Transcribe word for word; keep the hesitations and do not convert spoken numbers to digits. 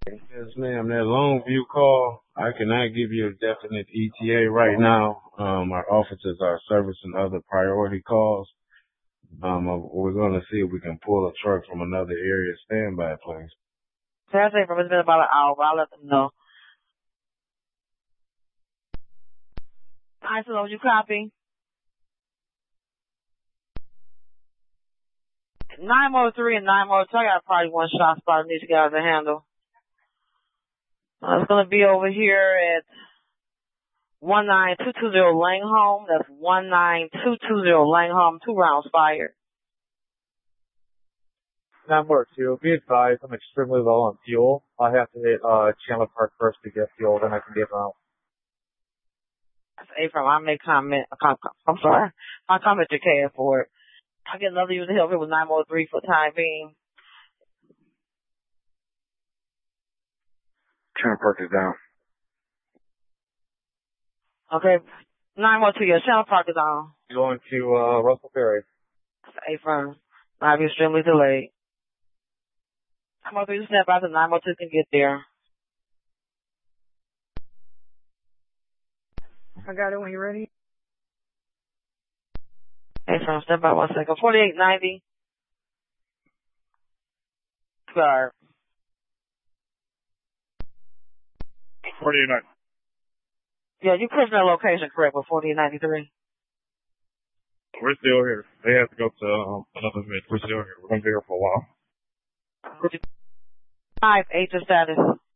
Yes, ma'am. That Longview call, I cannot give you a definite E T A right now. Um, our officers are servicing other priority calls. Um, uh, we're going to see if we can pull a truck from another area standby, please. Thursday from it's been about an hour, but I'll let them know. All right, so would you copy? nine oh three and nine oh two, I got probably one shot spot I need to get out of the handle. Uh, it's going to be over here at one nine two two zero Langham. That's one nine two two zero Langham. Two rounds fired. Number two, be advised I'm extremely low on fuel. I have to hit uh, Chandler Park first to get fuel, then I can get out. That's Abram. I may comment. I'm sorry. I'll comment to K for it. I'll get another user help here with nine oh three for the time being. Chandler Park is down. Okay. nine oh two, yeah, Chandler Park is on. Going to uh, Russell Ferry. That's Abram. Might be extremely delayed. nine oh three, snap out to nine oh two can get there. I got it when you're ready. Hey, from step by one second. forty-eight ninety. Sorry. forty-eight ninety. Yeah, you pushed that location correct with forty-eight ninety-three. We're still here. They have to go to um, another event. We're still here. We're going to be here for a while. Five, eight to status.